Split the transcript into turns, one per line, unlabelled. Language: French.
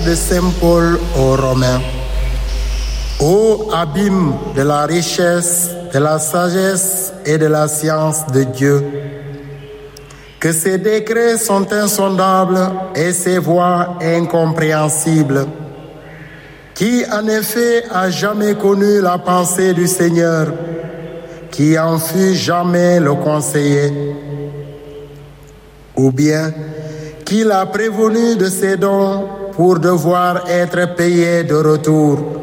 de Saint Paul aux Romains. Ô abîme de la richesse, de la sagesse et de la science de Dieu, que ses décrets sont insondables et ses voies incompréhensibles. Qui en effet a jamais connu la pensée du Seigneur, qui en fut jamais le conseiller? Ou bien, qui l'a prévenu de ses dons pour devoir être payé de retour?